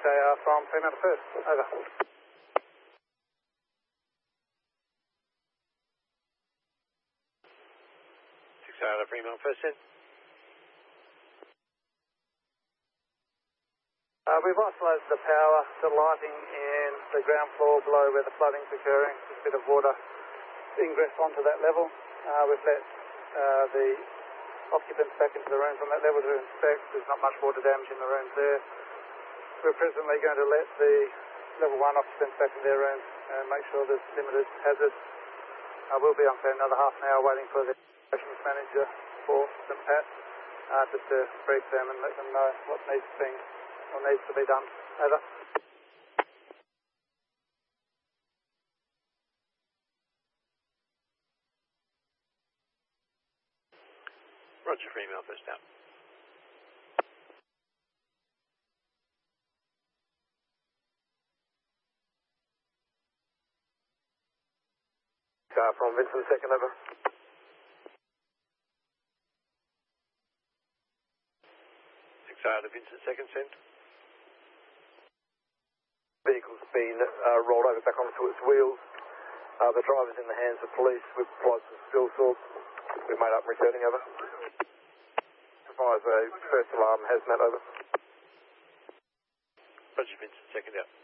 6AR from Fremantle First. Over. 6AR to Fremantle First then. We've isolated the power to lighting in the ground floor below where the flooding's occurring. There's a bit of water ingress onto that level. We've let the occupants back into the rooms on that level to inspect. There's not much water damage in the rooms there. We're presently going to let the level 1 occupants back in their rooms and make sure there's limited hazards. We'll be on for another half an hour waiting for the operations manager for St Pat just to brief them and let them know what needs to be done. Over. Roger, Fremantle First out. From Vincent, second, over. 6AR to Vincent, second, send. Vehicle's been rolled over back onto its wheels. The driver's in the hands of police. We've applied some spill swords. We've made up returning, over. Advise a first alarm has met, over. Roger, Vincent, second out.